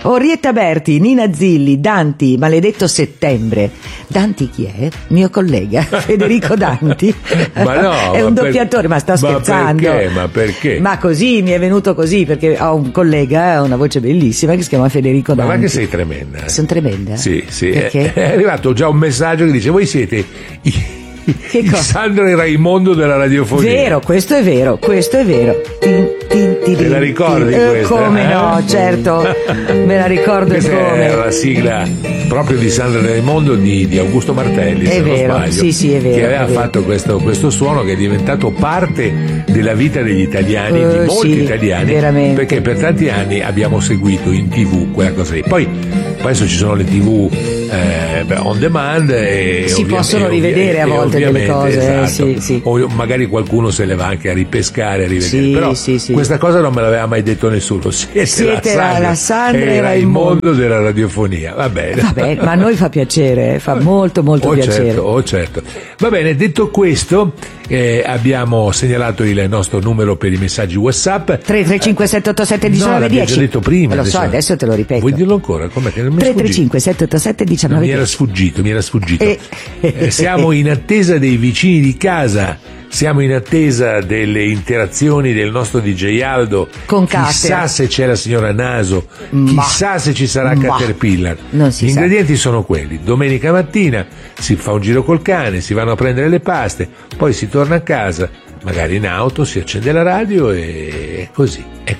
Orietta Berti, Nina Zilli, Danti, Maledetto Settembre. Danti chi è? Mio collega Federico Danti. Ma no, è un doppiatore, ma sto scherzando. Ma perché? Ma così mi è venuto così, perché ho un collega, ha una voce bellissima che si chiama Federico Danti. Ma che sei tremenda. Sono tremenda? Sì. Perché? È arrivato già un messaggio che dice: voi siete il Sandro e Raimondo della radiofonia. Vero, questo è vero. Te la ricordi questa? Come no, certo, me la ricordo. Questa come è la sigla proprio di Sandro e Raimondo di Augusto Martelli, se non sbaglio. Sì, è vero. Che aveva fatto questo suono che è diventato parte della vita degli italiani, di molti italiani, veramente. Perché per tanti anni abbiamo seguito in TV quella cosa lì. Poi adesso ci sono le TV on demand e si possono rivedere a volte delle cose, esatto. Sì. O magari qualcuno se le va anche a ripescare, a rivedere. Però sì. questa cosa non me l'aveva mai detto nessuno. Siete la Sandra e Raimondo della radiofonia. Va bene. Vabbè, ma a noi fa piacere, fa molto piacere. Certo. Va bene, detto questo, abbiamo segnalato il nostro numero per i messaggi WhatsApp 335 787 1910. No, l'abbiamo già detto prima. Lo so, adesso te lo ripeto. Vuoi dirlo ancora? Com'è che non mi 335 787 1910. Mi era sfuggito. Siamo in attesa dei vicini di casa. Siamo in attesa delle interazioni del nostro DJ Aldo. Con chissà se c'è la signora Naso, chissà se ci sarà Caterpillar. Gli ingredienti sono quelli: domenica mattina si fa un giro col cane, si vanno a prendere le paste, poi si torna a casa, magari in auto, si accende la radio e è così.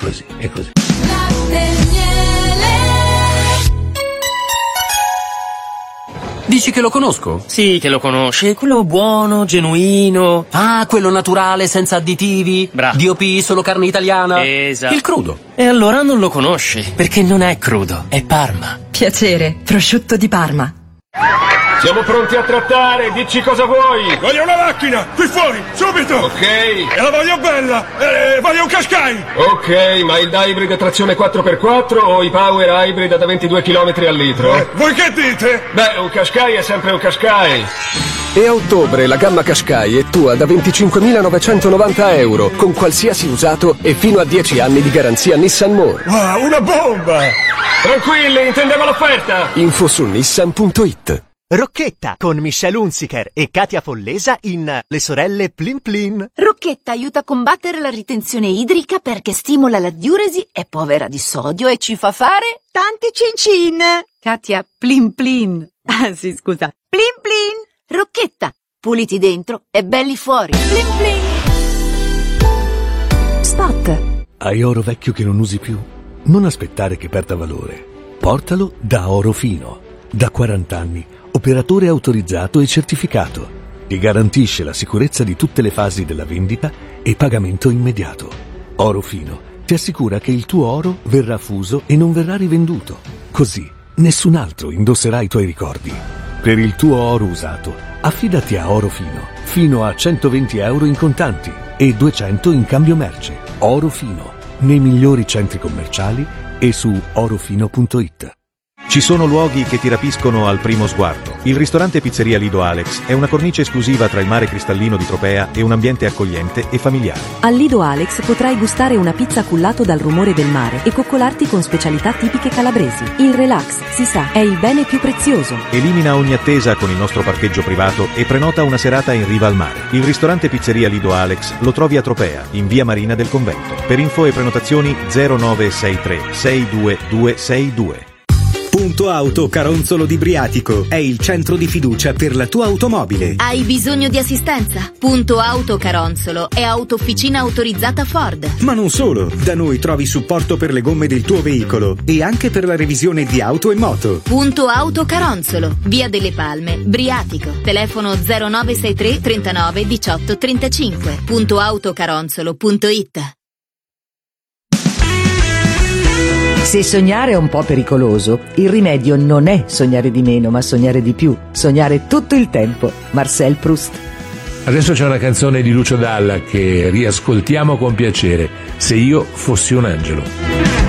Dici che lo conosco? Sì, che lo conosci. Quello buono, genuino. Ah, quello naturale, senza additivi. Bravo. DOP, solo carne italiana. Esatto. Il crudo. E allora non lo conosci, perché non è crudo, è Parma. Piacere, prosciutto di Parma. Siamo pronti a trattare, dici cosa vuoi. Voglio una macchina, qui fuori, subito. Ok. E la voglio bella, voglio un Qashqai. Ok, ma il hybrid a trazione 4x4 o i power hybrid da 22 km al litro? Voi che dite? Beh, un Qashqai è sempre un Qashqai. E a ottobre la gamma Qashqai è tua da 25.990 euro, con qualsiasi usato e fino a 10 anni di garanzia Nissan More. Wow, una bomba! Tranquilli, intendevo l'offerta. Info su nissan.it. Rocchetta con Michelle Hunziker e Katia Follesa in Le sorelle Plin Plin. Rocchetta aiuta a combattere la ritenzione idrica perché stimola la diuresi, è povera di sodio e ci fa fare tanti cincin. Katia Plin Plin. Ah sì, scusa. Plin Plin. Rocchetta, puliti dentro e belli fuori. Plin Plin. Spot. Hai oro vecchio che non usi più? Non aspettare che perda valore. Portalo da Oro Fino. Da 40 anni. Operatore autorizzato e certificato. Ti garantisce la sicurezza di tutte le fasi della vendita e pagamento immediato. Oro Fino ti assicura che il tuo oro verrà fuso e non verrà rivenduto. Così nessun altro indosserà i tuoi ricordi. Per il tuo oro usato, affidati a Oro Fino, fino a 120 euro in contanti e 200 in cambio merce. Oro Fino, nei migliori centri commerciali e su orofino.it. Ci sono luoghi che ti rapiscono al primo sguardo. Il ristorante Pizzeria Lido Alex è una cornice esclusiva tra il mare cristallino di Tropea e un ambiente accogliente e familiare. Al Lido Alex potrai gustare una pizza cullato dal rumore del mare e coccolarti con specialità tipiche calabresi. Il relax, si sa, è il bene più prezioso. Elimina ogni attesa con il nostro parcheggio privato e prenota una serata in riva al mare. Il ristorante Pizzeria Lido Alex lo trovi a Tropea, in via Marina del Convento. Per info e prenotazioni 0963 62262. Punto Auto Caronzolo di Briatico è il centro di fiducia per la tua automobile. Hai bisogno di assistenza? Punto Auto Caronzolo è autofficina autorizzata Ford. Ma non solo, da noi trovi supporto per le gomme del tuo veicolo e anche per la revisione di auto e moto. Punto Auto Caronzolo, via delle Palme, Briatico. Telefono 0963 39 18 35. Puntoautocaronzolo.it. Se sognare è un po' pericoloso, il rimedio non è sognare di meno, ma sognare di più, sognare tutto il tempo. Marcel Proust. Adesso c'è una canzone di Lucio Dalla che riascoltiamo con piacere, Se io fossi un angelo.